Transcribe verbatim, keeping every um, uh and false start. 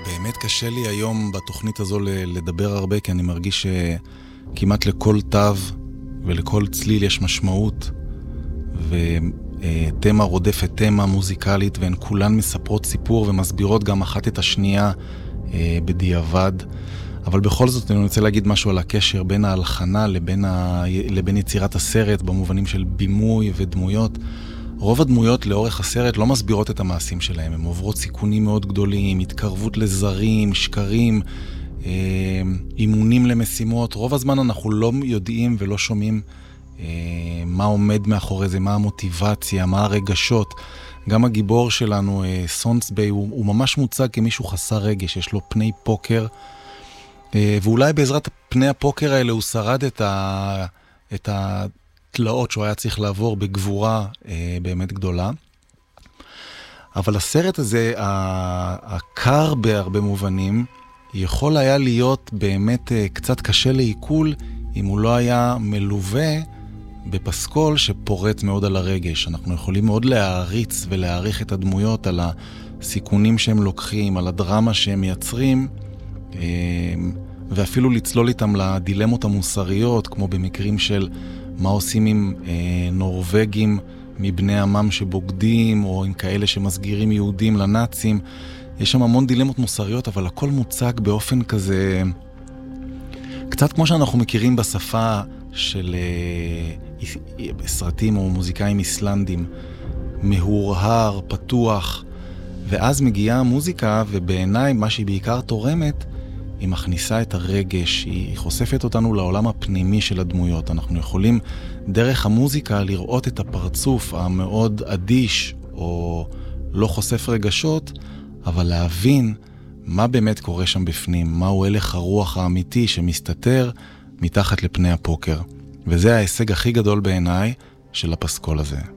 באמת קשה לי היום בתוכנית הזו לדבר הרבה, כי אני מרגיש שכמעט לכל תו ולכל צליל יש משמעות, ותמה רודפת תמה מוזיקלית, והן כולן מספרות סיפור ומסבירות גם אחת את השנייה בדיעבד. אבל בכל זאת אני רוצה להגיד משהו על הקשר בין ההלחנה לבין, ה... לבין יצירת הסרט, במובנים של בימוי ודמויות. רוב הדמויות לאורך הסרט לא מסבירות את המעשים שלהם, הן עוברות סיכונים מאוד גדולים, התקרבות לזרים, שקרים, אימונים למשימות. רוב הזמן אנחנו לא יודעים ולא שומעים מה עומד מאחורי זה, מה המוטיבציה, מה הרגשות. גם הגיבור שלנו, סונסביי, הוא, הוא ממש מוצג כמישהו חסר רגש, יש לו פני פוקר, ואולי בעזרת פני הפוקר האלה הוא שרד את, ה, את התלאות שהוא היה צריך לעבור בגבורה באמת גדולה. אבל הסרט הזה, הקר בהרבה מובנים, יכול היה להיות באמת קצת קשה לעיכול, אם הוא לא היה מלווה בפסקול שפורט מאוד על הרגש. אנחנו יכולים מאוד להעריץ ולהעריך את הדמויות על הסיכונים שהם לוקחים, על הדרמה שהם מייצרים, ואפילו לצלול איתם לדילמות המוסריות, כמו במקרים של מה עושים עם נורווגים מבני עמם שבוגדים, או עם כאלה שמסגירים יהודים לנאצים. יש שם המון דילמות מוסריות, אבל הכל מוצג באופן כזה, קצת כמו שאנחנו מכירים בשפה של סרטים או מוזיקאים איסלנדים, מהורהר, פתוח, ואז מגיעה המוזיקה, ובעיניי מה שהיא בעיקר תורמת, היא מכניסה את הרגש, היא חושפת אותנו לעולם הפנימי של הדמויות. אנחנו יכולים דרך המוזיקה לראות את הפרצוף המאוד אדיש או לא חושף רגשות, אבל להבין מה באמת קורה שם בפנים, מהו הלך הרוח האמיתי שמסתתר מתחת לפני הפוקר. וזה ההישג הכי גדול בעיניי של הפסקול הזה.